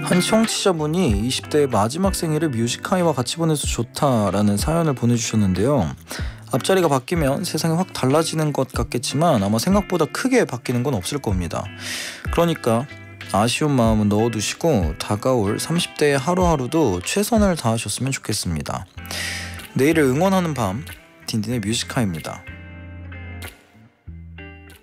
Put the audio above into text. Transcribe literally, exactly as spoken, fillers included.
한 청취자분이 이십 대의 마지막 생일을 뮤직하이와 같이 보내서 좋다라는 사연을 보내주셨는데요. 앞자리가 바뀌면 세상이 확 달라지는 것 같겠지만 아마 생각보다 크게 바뀌는 건 없을 겁니다. 그러니까 아쉬운 마음은 넣어두시고 다가올 삼십 대의 하루하루도 최선을 다하셨으면 좋겠습니다. 내일을 응원하는 밤, 딘딘의 뮤직하이입니다.